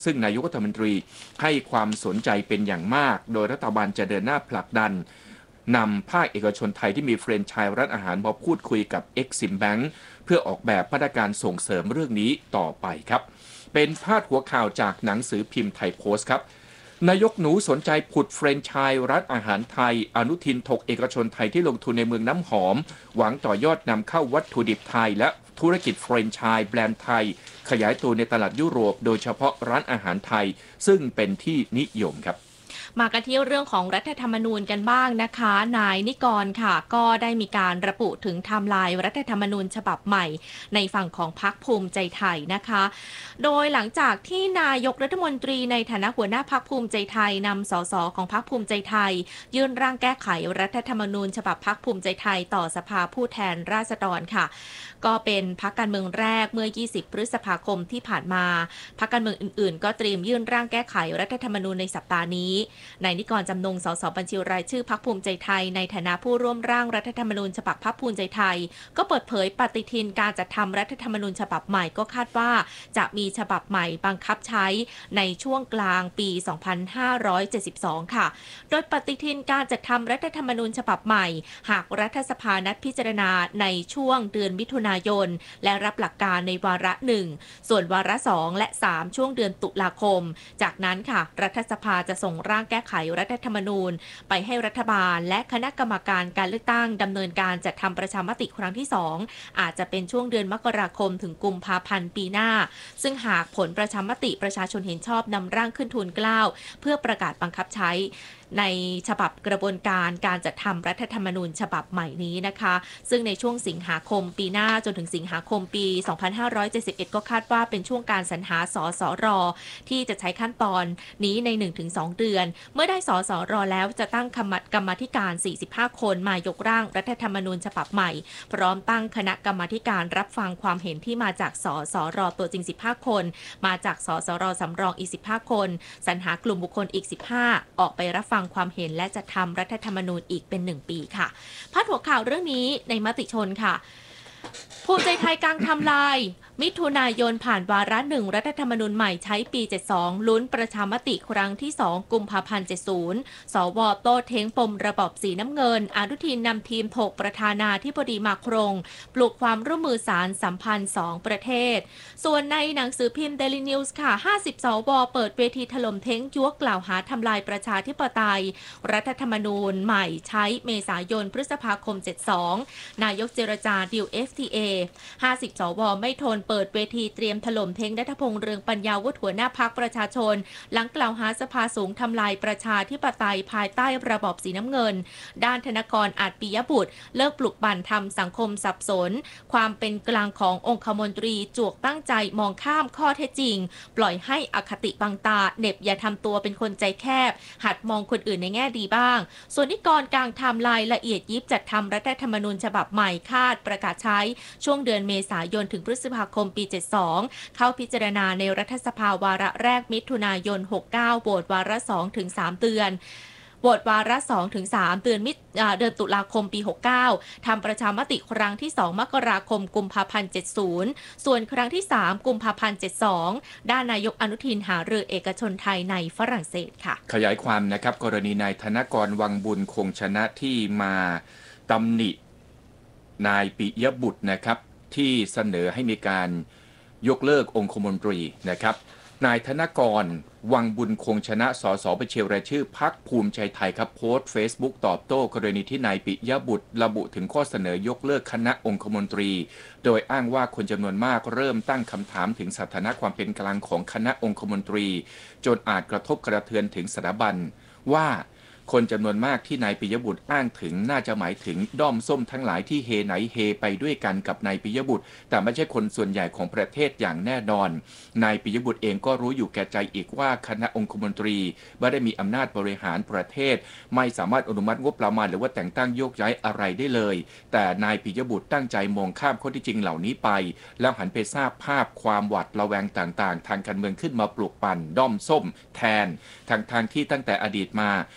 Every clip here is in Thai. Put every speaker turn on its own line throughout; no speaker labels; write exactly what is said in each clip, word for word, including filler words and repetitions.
ซึ่งนายกรัฐมนตรีให้ความสนใจเป็นอย่างมากโดยรัฐบาลจะเดินหน้าผลักดันนำภาคเอกชนไทยที่มีแฟรนไชส์ร้านอาหารมาพูดคุยกับ Exim Bank เพื่อออกแบบมาตรการส่งเสริมเรื่องนี้ต่อไปครับเป็นพาดหัวข่าวจากหนังสือพิมพ์ไทยโพสต์ครับนายกหนูสนใจผุดแฟรนไชส์ร้านอาหารไทยอนุทินถกเอกชนไทยที่ลงทุนในเมืองน้ำหอมหวังต่อยอดนำเข้าวัตถุดิบไทยและธุรกิจแฟรนไชส์แบรนด์ไทยขยายตัวในตลาดยุโรปโดยเฉพาะร้านอาหารไทยซึ่งเป็นที่นิยมครับ
มากันที่เรื่องของรัฐธรรมนูญกันบ้างนะคะนายนิกรค่ะก็ได้มีการระบุถึงไทม์ไลน์รัฐธรรมนูญฉบับใหม่ในฝั่งของพรรคภูมิใจไทยนะคะโดยหลังจากที่นายกรัฐมนตรีในฐานะหัวหน้าพรรคภูมิใจไทยนำสสของพรรคภูมิใจไทยยื่นร่างแก้ไขรัฐธรรมนูญฉบับพรรคภูมิใจไทยต่อสภาผู้แทนราษฎรค่ะก็เป็นพรรคการเมืองแรกเมื่อยี่สิบพฤษภาคมที่ผ่านมาพรรคการเมืองอื่นๆก็เตรียมยื่นร่างแก้ไขรัฐธรรมนูญในสัปดาห์นี้นายนิกรจำนงสสบัญชีรายชื่อพรรคภูมิใจไทยในฐานะผู้ร่วมร่างรัฐธรรมนูญฉบับพรรคภูมิใจไทยก็เปิดเผยปฏิทินการจัดทำรัฐธรรมนูญฉบับใหม่ก็คาดว่าจะมีฉบับใหม่บังคับใช้ในช่วงกลางปี สองพันห้าร้อยเจ็ดสิบสอง ค่ะโดยปฏิทินการจัดทำรัฐธรรมนูญฉบับใหม่หากรัฐสภานัดพิจารณาในช่วงเดือนมิถุนายนและรับหลักการในวาระหนึ่งส่วนวาระสองและสามช่วงเดือนตุลาคมจากนั้นค่ะรัฐสภาจะส่งร่างแก้ไขรัฐธรรมนูญไปให้รัฐบาลและคณะกรรมการการเลือกตั้งดำเนินการจัดทำประชามติครั้งที่สองอาจจะเป็นช่วงเดือนมกราคมถึงกุมภาพันธ์ปีหน้าซึ่งหากผลประชามติประชาชนเห็นชอบนำร่างขึ้นทูลเกล้าเพื่อประกาศบังคับใช้ในฉบับกระบวนการการจัดทำรัฐธรรมนูญฉบับใหม่นี้นะคะซึ่งในช่วงสิงหาคมปีหน้าจนถึงสิงหาคมปี สองพันห้าร้อยเจ็ดสิบเอ็ด ก็คาดว่าเป็นช่วงการสรรหาสสรที่จะใช้ขั้นตอนนี้ใน หนึ่งถึงสอง เดือนเมื่อได้สสรแล้วจะตั้งกรรมาธิการสี่สิบห้าคนมายกร่างรัฐธรรมนูญฉบับใหม่พร้อมตั้งคณะกรรมาธิการรับฟังความเห็นที่มาจากสสรตัวจริงสิบห้าคนมาจากสสรสำรองอีกสิบห้าคนสรรหากลุ่มบุคคลอีกสิบห้าออกไปรับฟังความเห็นและจะทำรัฐธรรมนูญอีกเป็นหนึ่งปีค่ะพาดหัวข่าวเรื่องนี้ในมติชนค่ะภูมิใจไทยกลางไทม์ไลน์มิถุนายนผ่านวาระหนึ่งรัฐธรรมนูญใหม่ใช้ปีเจ็ดสิบสองลุ้นประชามติครั้งที่สองกุมภาพันธ์เจ็ดสิบสวโต้เท้งปมระบอบสีน้ำเงินอนุทินนำทีมถกประธานาธิบดีมาครงปลุกความร่วมมือสารสัมพันธ์สองประเทศส่วนในหนังสือพิมพ์ Daily News ค่ะห้าสิบสวเปิดเวทีถล่มเท้งยั่วกล่าวหาทำลายประชาธิปไตยรัฐธรรมนูญใหม่ใช้เมษายนพฤษภาคมเจ็ดสิบสองนายกเจรจาดีล เอฟ ที เอ ห้าสิบสวไม่ทนเปิดเวทีเตรียมถล่มเท้งณัฐพงษ์เรืองปัญญาวุฒิหัวหน้าพรรคประชาชนหลังกล่าวหาสภาสูงทำลายประชาธิปไตยภายใต้ระบอบสีน้ำเงินด้านธนกรอาจปิยบุตรเลิกปลุกปั่นทำสังคมสับสนความเป็นกลางขององคมนตรีจวกตั้งใจมองข้ามข้อเท็จจริงปล่อยให้อคติบังตาเหน็บอย่าทำตัวเป็นคนใจแคบหัดมองคนอื่นในแง่ดีบ้างส่วนนิกรกลางไทม์ไลน์ละเอียดยิบจัดทำรัฐธรรมนูญฉบับใหม่คาดประกาศใช้ช่วงเดือนเมษายนถึงพฤษภาคมปีเจ็ดสิบสองเข้าพิจารณาในรัฐสภาวาระแรกมิถุนายนหกสิบเก้าโหวตวาระสองถึงสามเดือนโหวตวาระสองถึงสามเดือนมิเดือนตุลาคมปีหกสิบเก้าทำประชามติครั้งที่สองมกราคมกุมภาพันธ์เจ็ดสิบส่วนครั้งที่สามกุมภาพันธ์เจ็ดสิบสองด้านนายกอนุทินหารือเอกชนไทยในฝรั่งเศสค่ะ
ขยายความนะครับกรณีนายธนกรวังบุญคงชนะที่มาตำหนินายปิยบุตรนะครับที่เสนอให้มีการยกเลิกองคมนตรีนะครับนายธนกรวังบุญคงชนะสสบัญชีรายชื่อพรรคภูมิใจไทยครับโพสต์เฟซบุ๊กตอบโต้กรณีที่นายปิยบุตรระบุถึงข้อเสนอยกเลิกคณะองคมนตรีโดยอ้างว่าคนจำนวนมากเริ่มตั้งคำถามถึงสถานะความเป็นกลางของคณะองคมนตรีจนอาจกระทบกระเทือนถึงสถาบันว่าคนจำนวนมากที่นายปิยบุตรอ้างถึงน่าจะหมายถึงด้อมส้มทั้งหลายที่เฮไหนเฮไปด้วยกันกับนายปิยบุตรแต่ไม่ใช่คนส่วนใหญ่ของประเทศอย่างแน่นอนนายปิยบุตรเองก็รู้อยู่แก่ใจอีกว่าคณะองคมนตรีไม่ได้มีอำนาจบริหารประเทศไม่สามารถอนุมัติงบประมาณหรือว่าแต่งตั้งโยกย้ายอะไรได้เลยแต่นายปิยบุตรตั้งใจมองข้ามข้อที่จริงเหล่านี้ไปแล้วหันไปสร้างภาพความหวาดระแวงต่างๆทางการเมืองขึ้นมาปลุกปั่นด้อมส้มแทนทางทางที่ตั้งแต่อดีตมาองค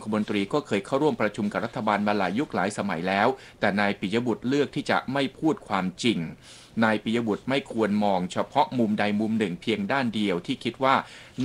คมนตรีก็เคยเข้าร่วมประชุมกับรัฐบาลมาหลายยุคหลายสมัยแล้วแต่นายปิยบุตรเลือกที่จะไม่พูดความจริงนายปิยบุตรไม่ควรมองเฉพาะมุมใดมุมหนึ่งเพียงด้านเดียวที่คิดว่า